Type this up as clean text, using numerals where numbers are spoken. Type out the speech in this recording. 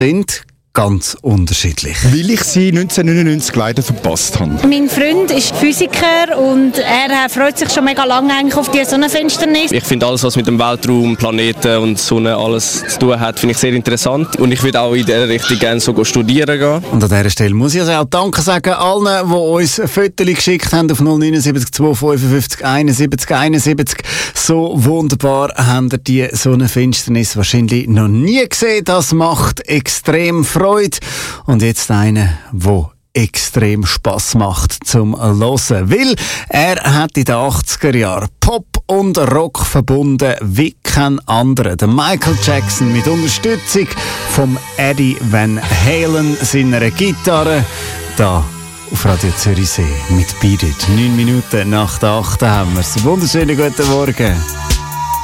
sind ganz unterschiedlich. Weil ich sie 1999 leider verpasst habe. Mein Freund ist Physiker und er freut sich schon mega lange eigentlich auf die Sonnenfinsternis. Ich finde alles, was mit dem Weltraum, Planeten und Sonne alles zu tun hat, finde ich sehr interessant. Und ich würde auch in dieser Richtung gerne so studieren gehen. Und an dieser Stelle muss ich also auch Danke sagen allen, die uns Fotos geschickt haben auf 079 255 71 71. So wunderbar haben ihr die Sonnenfinsternis wahrscheinlich noch nie gesehen. Das macht extrem Freude. Und jetzt einer, der extrem Spass macht zum Hören. Weil er hat in den 80er Jahren Pop und Rock verbunden wie kein anderer. Der Michael Jackson mit Unterstützung vom Eddie Van Halen seiner Gitarre. Da auf Radio Zürichsee mit Beat It. 9 Minuten nach der 8 haben wir es. Wunderschönen guten Morgen.